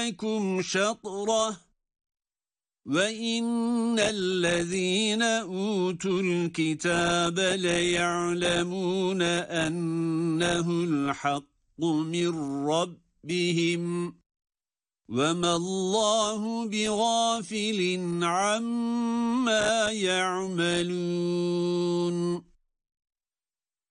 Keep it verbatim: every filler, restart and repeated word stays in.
لكم شطرة وَإِنَّ الَّذِينَ أُوتُوا الْكِتَابَ لَيَعْلَمُونَ أَنَّهُ الْحَقُّ مِنْ رَبِّهِمْ وَمَا اللَّهُ بِغَافِلٍ عَمَّا يَعْمَلُونَ